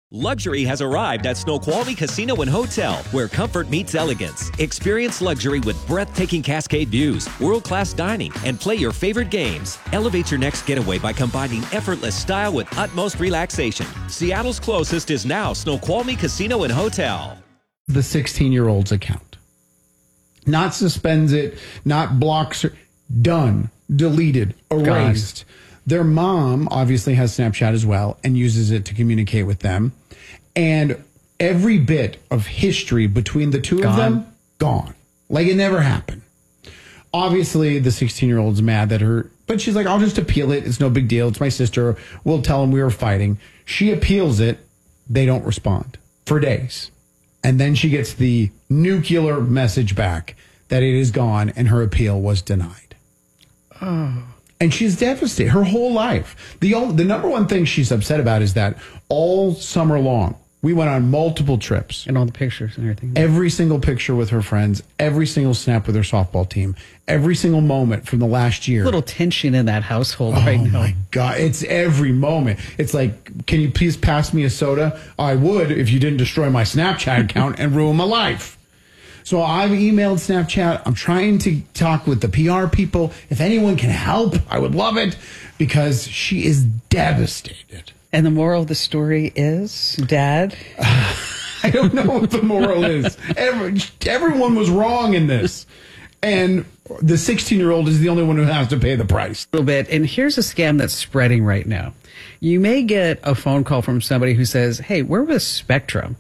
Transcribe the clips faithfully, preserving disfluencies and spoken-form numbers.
Luxury has arrived at Snoqualmie Casino and Hotel, where comfort meets elegance. Experience luxury with breathtaking cascade views, world-class dining, and play your favorite games. Elevate your next getaway by combining effortless style with utmost relaxation. Seattle's closest is now Snoqualmie Casino and Hotel. The sixteen-year-old's account. Not suspends it, not blocks her. Done. Deleted. Erased. God. Their mom obviously has Snapchat as well and uses it to communicate with them. And every bit of history between the two gone. of them, gone. Like it never happened. Obviously, the sixteen-year-old's mad that her... But she's like, I'll just appeal it. It's no big deal. It's my sister. We'll tell them we were fighting. She appeals it. They don't respond for days. And then she gets the nuclear message back that it is gone and her appeal was denied. Oh... And she's devastated her whole life. The only, the number one thing she's upset about is that all summer long, we went on multiple trips. And all the pictures and everything. Every single picture with her friends, every single snap with her softball team, every single moment from the last year. A little tension in that household oh right now. Oh, my God. It's every moment. It's like, can you please pass me a soda? I would if you didn't destroy my Snapchat account and ruin my life. So I've emailed Snapchat. I'm trying to talk with the P R people. If anyone can help, I would love it because she is devastated. And the moral of the story is, Dad? Uh, I don't know what the moral is. Every, everyone was wrong in this. And the sixteen-year-old is the only one who has to pay the price. A little bit. And here's a scam that's spreading right now. You may get a phone call from somebody who says, hey, we're with Spectrum.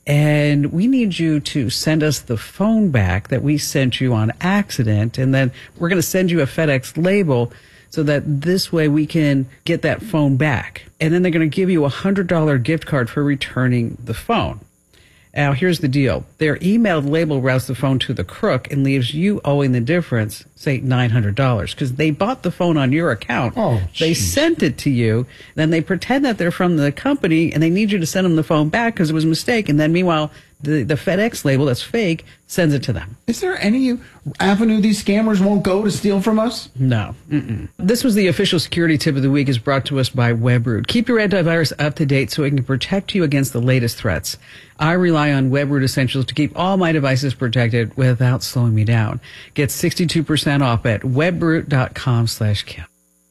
And we need you to send us the phone back that we sent you on accident. And then we're going to send you a FedEx label so that this way we can get that phone back. And then they're going to give you a one hundred dollars gift card for returning the phone. Now, here's the deal. Their emailed label routes the phone to the crook and leaves you owing the difference, say nine hundred dollars, because they bought the phone on your account. Oh, they sent it to you. Then they pretend that they're from the company, and they need you to send them the phone back because it was a mistake. And then, meanwhile, the, the FedEx label that's fake sends it to them. Is there any avenue these scammers won't go to steal from us? No. Mm-mm. This was the official security tip of the week, is brought to us by Webroot. Keep your antivirus up to date so it can protect you against the latest threats. I rely on Webroot Essentials to keep all my devices protected without slowing me down. Get sixty-two percent off at webroot.com slash Kim.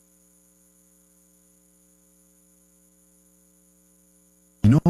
No.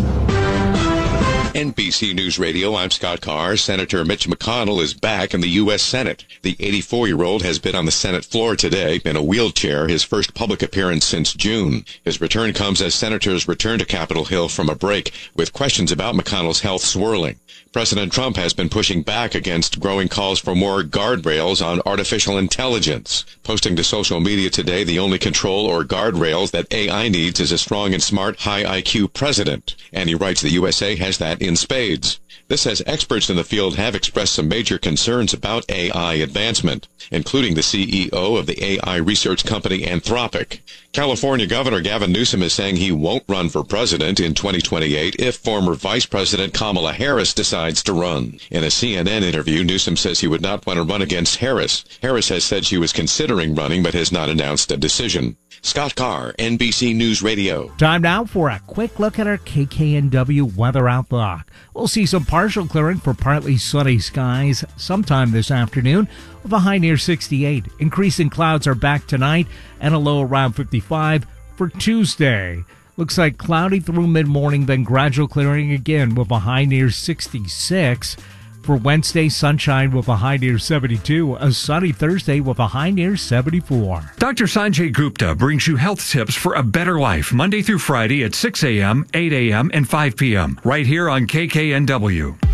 N B C News Radio, I'm Scott Carr. Senator Mitch McConnell is back in the U S Senate. The eighty-four-year-old has been on the Senate floor today in a wheelchair, his first public appearance since June. His return comes as senators return to Capitol Hill from a break, with questions about McConnell's health swirling. President Trump has been pushing back against growing calls for more guardrails on artificial intelligence. Posting to social media today, the only control or guardrails that A I needs is a strong and smart, high I Q president. And he writes the U S A has that in spades. This as experts in the field have expressed some major concerns about A I advancement, including the C E O of the A I research company Anthropic. California Governor Gavin Newsom is saying he won't run for president in twenty twenty-eight if former Vice President Kamala Harris decides to run. In a C N N interview, Newsom says he would not want to run against Harris. Harris has said she was considering running but has not announced a decision. Scott Carr, N B C News Radio. Time now for a quick look at our K K N W weather outlook. We'll see some partial clearing for partly sunny skies sometime this afternoon with a high near sixty-eight. Increasing clouds are back tonight and a low around fifty-five for Tuesday. Looks like cloudy through mid-morning, then gradual clearing again with a high near sixty-six. For Wednesday, sunshine with a high near seventy-two, a sunny Thursday with a high near seventy-four. Doctor Sanjay Gupta brings you health tips for a better life Monday through Friday at six a.m., eight a.m., and five p.m. right here on K K N W.